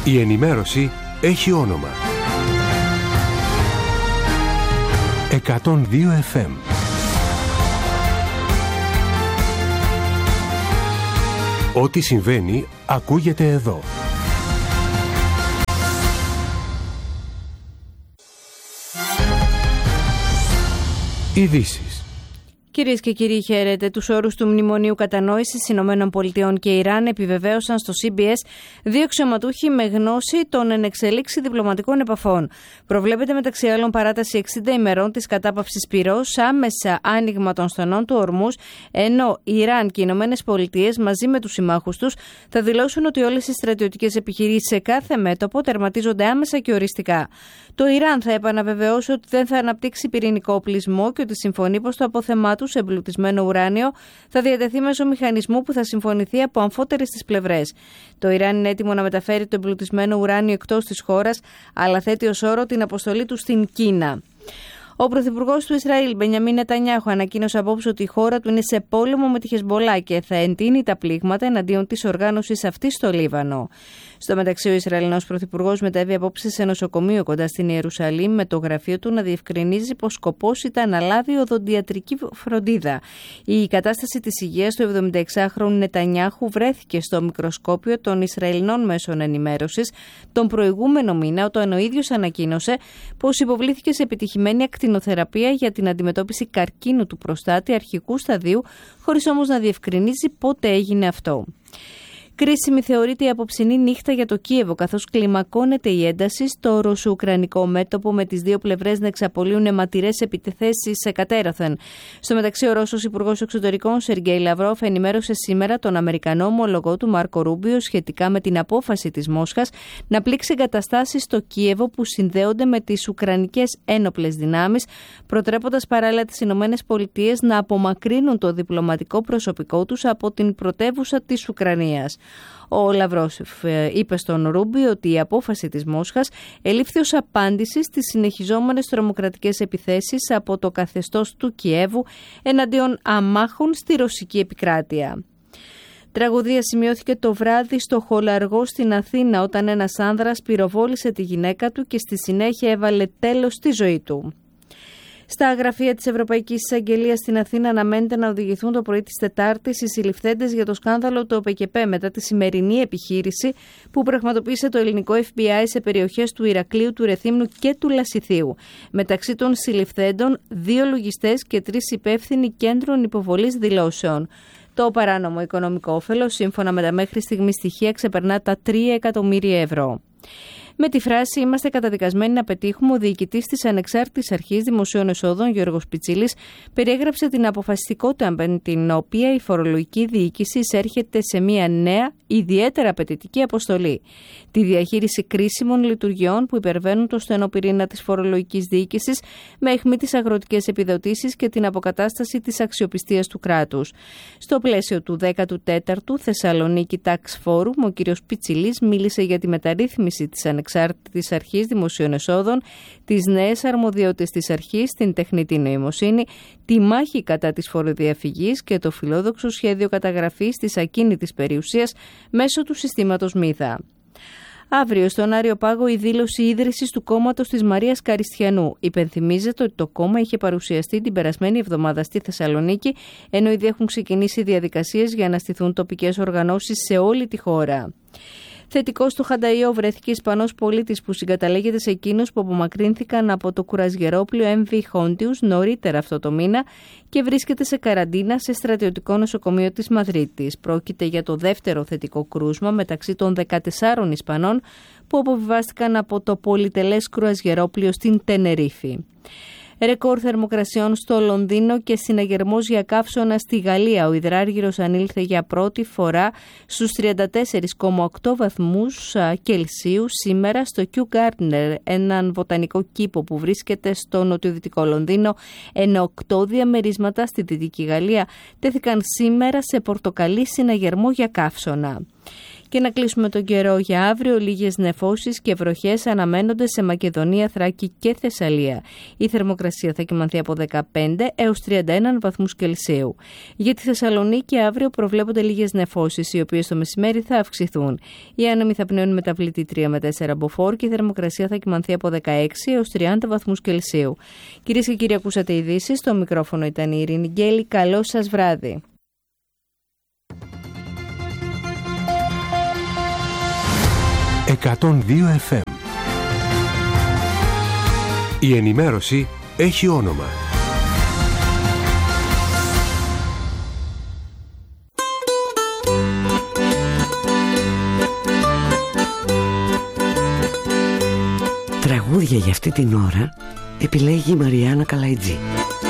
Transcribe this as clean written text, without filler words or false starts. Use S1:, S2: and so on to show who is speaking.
S1: Η ενημέρωση έχει όνομα. 102 FM. Ό,τι συμβαίνει ακούγεται εδώ. Ειδήσεις.
S2: Κυρίες και κύριοι, χαίρετε. Τους όρους του Μνημονίου Κατανόησης Ηνωμένων Πολιτειών και Ιράν επιβεβαίωσαν στο CBS δύο αξιωματούχοι με γνώση των ενεξελίξη διπλωματικών επαφών. Προβλέπεται μεταξύ άλλων παράταση 60 ημερών της κατάπαυσης πυρός, άμεσα άνοιγμα των στενών του Ορμούζ, ενώ Ιράν και οι Ηνωμένες Πολιτείες μαζί με τους συμμάχους τους θα δηλώσουν ότι όλες οι στρατιωτικές επιχειρήσεις σε κάθε μέτωπο τερματίζονται άμεσα και οριστικά. Το Ιράν θα επαναβεβαιώσει ότι δεν θα αναπτύξει πυρηνικό οπλισμό και ότι συμφωνεί πως το απόθεμά του σε εμπλουτισμένο ουράνιο θα διατεθεί μέσω μηχανισμού που θα συμφωνηθεί από αμφότερες τις πλευρές. Το Ιράν είναι έτοιμο να μεταφέρει το εμπλουτισμένο ουράνιο εκτός της χώρας, αλλά θέτει ως όρο την αποστολή του στην Κίνα. Ο πρωθυπουργός του Ισραήλ, Μπενιαμίν Νετανιάχου, ανακοίνωσε απόψε ότι η χώρα του είναι σε πόλεμο με τη Χεσμολά και θα εντείνει τα πλήγματα εναντίον της οργάνωσης αυτής στο Λίβανο. Στο μεταξύ, ο Ισραηλινός πρωθυπουργός μετέβη απόψε σε νοσοκομείο κοντά στην Ιερουσαλήμ με το γραφείο του να διευκρινίζει πως σκοπός ήταν να λάβει οδοντιατρική φροντίδα. Η κατάσταση της υγείας του 76χρονου Νετανιάχου βρέθηκε στο μικροσκόπιο των Ισραηλινών μέσων ενημέρωσης τον προηγούμενο μήνα, όταν ο ίδιος ανακοίνωσε πως υποβλήθηκε σε επιτυχημένη ακτινοθεραπεία για την αντιμετώπιση καρκίνου του προστάτη αρχικού σταδίου, χωρίς όμως να διευκρινίζει πότε έγινε αυτό. Κρίσιμη θεωρείται η απόψινή νύχτα για το Κίεβο, καθώς κλιμακώνεται η ένταση στο ρωσο-ουκρανικό μέτωπο, με τις δύο πλευρές να εξαπολύουν αιματηρές επιθέσεις εκατέρωθεν. Στο μεταξύ, ο Ρώσος Υπουργός Εξωτερικών Σεργέη Λαυρόφ ενημέρωσε σήμερα τον Αμερικανό ομολογό του Μάρκο Ρούμπιο σχετικά με την απόφαση της Μόσχας να πλήξει εγκαταστάσεις στο Κίεβο που συνδέονται με τις ουκρανικές ένοπλες δυνάμεις, προτρέποντας παράλληλα τις ΗΠΑ να απομακρύνουν το διπλωματικό προσωπικό τους από την πρωτεύουσα της Ουκρανίας. Ο Λαυρόφ είπε στον Ρούμπιο ότι η απόφαση της Μόσχας ελήφθη ως απάντηση στις συνεχιζόμενες τρομοκρατικές επιθέσεις από το καθεστώς του Κιέβου εναντίον αμάχων στη ρωσική επικράτεια. Τραγωδία σημειώθηκε το βράδυ στο Χολαργό στην Αθήνα, όταν ένας άνδρας πυροβόλησε τη γυναίκα του και στη συνέχεια έβαλε τέλος στη ζωή του. Στα γραφεία της Ευρωπαϊκής Εισαγγελίας στην Αθήνα αναμένεται να οδηγηθούν το πρωί της Τετάρτης οι συλληφθέντες για το σκάνδαλο του ΟΠΕΚΕΠΕ μετά τη σημερινή επιχείρηση που πραγματοποίησε το ελληνικό FBI σε περιοχές του Ηρακλείου, του Ρεθύμνου και του Λασιθίου. Μεταξύ των συλληφθέντων 2 λογιστές και 3 υπεύθυνοι κέντρων υποβολής δηλώσεων. Το παράνομο οικονομικό όφελος, σύμφωνα με τα μέχρι στιγμή στοιχεία, ξεπερνά τα 3 εκατομμύρια ευρώ. Με τη φράση «Είμαστε καταδικασμένοι να πετύχουμε», ο διοικητής της Ανεξάρτητης Αρχής Δημοσίων Εσόδων, Γιώργος Πιτσίλης, περιέγραψε την αποφασιστικότητα με την οποία η φορολογική διοίκηση εισέρχεται σε μια νέα, ιδιαίτερα απαιτητική αποστολή. Τη διαχείριση κρίσιμων λειτουργιών που υπερβαίνουν το στενό πυρήνα της φορολογικής διοίκησης, με αιχμή τις αγροτικές επιδοτήσεις και την αποκατάσταση της αξιοπιστίας του κράτους. Στο πλαίσιο του 14ου Θεσσαλονίκη Tax Forum, ο κ. Πιτσίλης μίλησε για τη μεταρρύθμιση της Ανεξάρτητης Αρχής Δημοσίων Εσόδων, τις νέες αρμοδιότητες της αρχής, την τεχνητή νοημοσύνη, τη μάχη κατά της φοροδιαφυγής και το φιλόδοξο σχέδιο καταγραφής της ακίνητης περιουσίας μέσω του συστήματος Μίδα. Αύριο στον Άριο Πάγο η δήλωση ίδρυσης του κόμματος της Μαρίας Καριστιανού. Υπενθυμίζεται ότι το κόμμα είχε παρουσιαστεί την περασμένη εβδομάδα στη Θεσσαλονίκη, ενώ ήδη έχουν ξεκινήσει διαδικασίες για να στηθούν τοπικές οργανώσεις σε όλη τη χώρα. Θετικός στο Χανταϊό βρέθηκε Ισπανός πολίτης που συγκαταλέγεται σε εκείνους που απομακρύνθηκαν από το κουρασγερόπλοιο MV Hontius νωρίτερα αυτό το μήνα και βρίσκεται σε καραντίνα σε στρατιωτικό νοσοκομείο της Μαδρίτης. Πρόκειται για το δεύτερο θετικό κρούσμα μεταξύ των 14 Ισπανών που αποβιβάστηκαν από το πολυτελές κρουαζιερόπλοιο στην Τενερίφη. Ρεκόρ θερμοκρασιών στο Λονδίνο και συναγερμός για καύσωνα στη Γαλλία. Ο υδράργυρος ανήλθε για πρώτη φορά στους 34,8 βαθμούς Κελσίου σήμερα στο Kew Gardner, έναν βοτανικό κήπο που βρίσκεται στο νοτιοδυτικό Λονδίνο, ενώ 8 διαμερίσματα στη Δυτική Γαλλία τέθηκαν σήμερα σε πορτοκαλί συναγερμό για καύσωνα. Και να κλείσουμε τον καιρό για αύριο. Λίγες νεφώσεις και βροχές αναμένονται σε Μακεδονία, Θράκη και Θεσσαλία. Η θερμοκρασία θα κυμανθεί από 15 έως 31 βαθμούς Κελσίου. Για τη Θεσσαλονίκη αύριο προβλέπονται λίγες νεφώσεις, οι οποίες το μεσημέρι θα αυξηθούν. Οι άνεμοι θα πνέουν μεταβλητή 3 με 4 μποφόρ και η θερμοκρασία θα κυμανθεί από 16 έως 30 βαθμούς Κελσίου. Κυρίες και κύριοι, ακούσατε ειδήσεις. Στο μικρόφωνο ήταν η Ειρήνη Γκέλη. Καλό σας βράδυ.
S1: 102 FM. Η ενημέρωση έχει όνομα.
S3: Τραγούδια για αυτή την ώρα επιλέγει η Μαριάννα Καλαϊτζή.